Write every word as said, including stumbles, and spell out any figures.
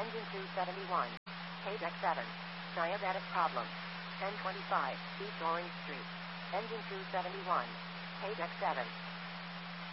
Engine two seventy-one. K deck seven. Diabetic problem. ten twenty-five, East Orange Street. Engine two seventy-one. K deck seven.